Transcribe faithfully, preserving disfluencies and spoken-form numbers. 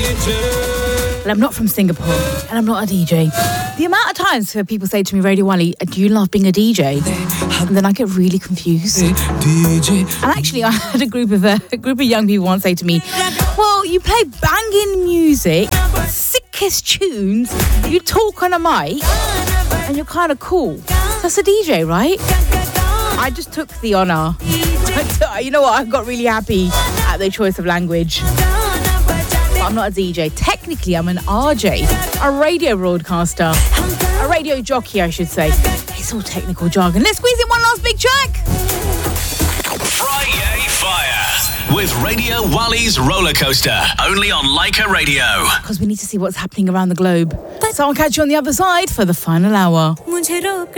Well, I'm not from Singapore, and I'm not a D J. The amount of times where people say to me, Radio Wally, do you love being a D J? And then I get really confused. And actually, I had a group of uh, a group of young people once say to me, well, you play banging music, sickest tunes, you talk on a mic, and you're kind of cool. That's a D J, right? I just took the honour. You know what? I got really happy at their choice of language. But I'm not a D J. Technically, I'm an R J, a radio broadcaster, a radio jockey, I should say. It's all technical jargon. Let's squeeze in one last big track. Friday Fire with Radio Wally's Roller Coaster, only on Leica Radio. Because we need to see what's happening around the globe. So I'll catch you on the other side for the final hour.